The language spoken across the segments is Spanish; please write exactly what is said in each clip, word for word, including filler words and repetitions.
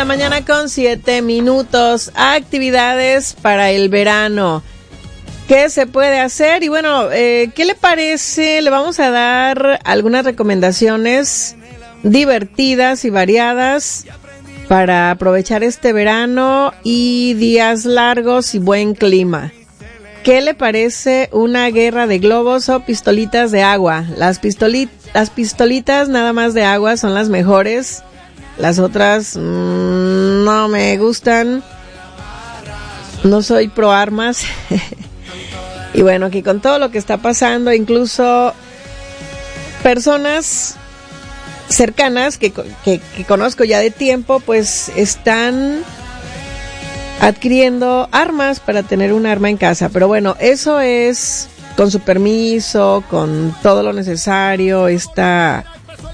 la mañana con siete minutos. Actividades para el verano. ¿Qué se puede hacer? Y bueno, eh, ¿qué le parece? Le vamos a dar algunas recomendaciones divertidas y variadas para aprovechar este verano y días largos y buen clima. ¿Qué le parece una guerra de globos o pistolitas de agua? Las, pistoli- las pistolitas nada más de agua son las mejores. Las otras mmm, no me gustan. No soy pro armas. Y bueno, aquí con todo lo que está pasando, incluso personas cercanas que, que, que conozco ya de tiempo, pues están adquiriendo armas para tener un arma en casa. Pero bueno, eso es con su permiso, con todo lo necesario, esta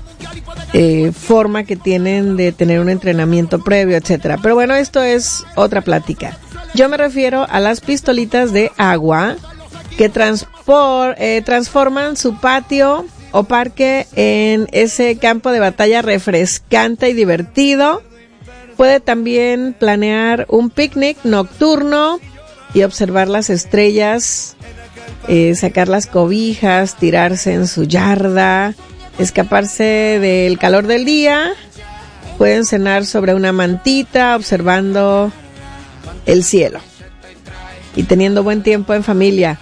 eh, forma que tienen de tener un entrenamiento previo, etcétera. Pero bueno, esto es otra plática. Yo me refiero a las pistolitas de agua que transpor, eh, transforman su patio o parque en ese campo de batalla refrescante y divertido. Puede también planear un picnic nocturno y observar las estrellas, eh, sacar las cobijas, tirarse en su yarda, escaparse del calor del día. Pueden cenar sobre una mantita observando el cielo y teniendo buen tiempo en familia.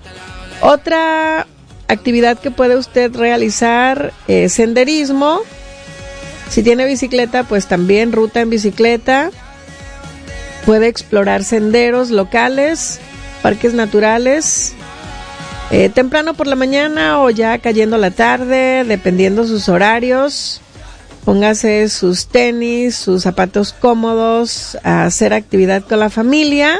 Otra actividad que puede usted realizar es senderismo. Si tiene bicicleta, pues también ruta en bicicleta. Puede explorar senderos locales, parques naturales, eh, temprano por la mañana o ya cayendo la tarde, dependiendo sus horarios. Póngase sus tenis, sus zapatos cómodos, a hacer actividad con la familia.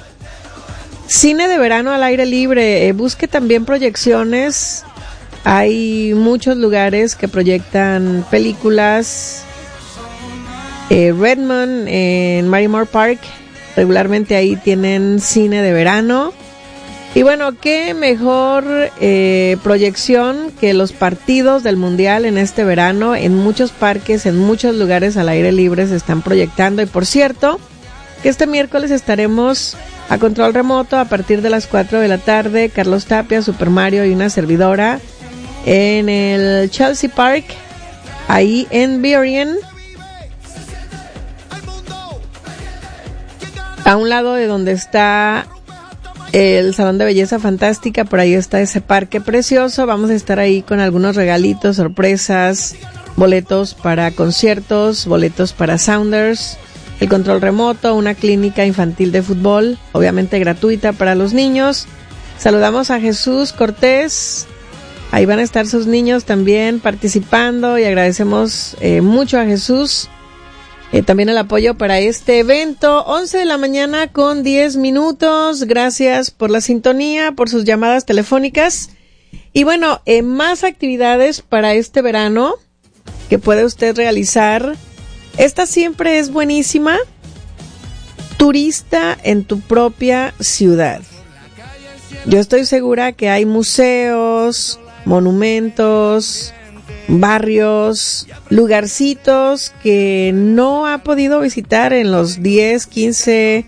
Cine de verano al aire libre, eh, busque también proyecciones. Hay muchos lugares que proyectan películas. Eh, Redmond en Marymore Park, regularmente ahí tienen cine de verano. Y bueno, qué mejor eh, proyección que los partidos del Mundial en este verano. En muchos parques, en muchos lugares al aire libre se están proyectando. Y por cierto, que este miércoles estaremos a control remoto a partir de las cuatro de la tarde. Carlos Tapia, Super Mario y una servidora en el Chelsea Park, ahí en Burien, a un lado de donde está el Salón de Belleza Fantástica. Por ahí está ese parque precioso. Vamos a estar ahí con algunos regalitos, sorpresas, boletos para conciertos, boletos para Sounders, el control remoto, una clínica infantil de fútbol, obviamente gratuita para los niños. Saludamos a Jesús Cortés. Ahí van a estar sus niños también participando y agradecemos eh, mucho a Jesús eh, también el apoyo para este evento. once de la mañana con diez minutos. Gracias por la sintonía, por sus llamadas telefónicas. Y bueno, eh, más actividades para este verano que puede usted realizar. Esta siempre es buenísima. Turista en tu propia ciudad. Yo estoy segura que hay museos, monumentos, barrios, lugarcitos que no ha podido visitar en los diez, quince